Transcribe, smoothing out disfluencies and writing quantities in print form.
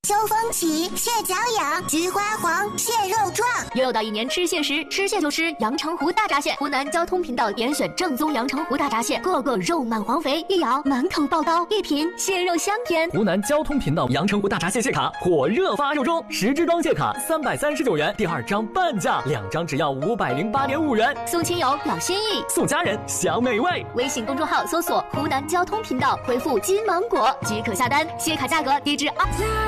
秋风起，蟹脚痒，菊花黄，蟹肉壮。 又到一年吃蟹时，吃蟹就吃阳澄湖大闸蟹。湖南交通频道严选正宗阳澄湖大闸蟹，个个肉满黄肥，一咬满口爆刀，一品蟹肉香甜。 湖南交通频道阳澄湖大闸蟹蟹卡火热发售中，10支装蟹卡339元，第2张半价，2张只要508.5元， 送亲友老心意， 送家人享美味。 微信公众号搜索湖南交通频道，回复金芒果即可下单，蟹卡价格低至2。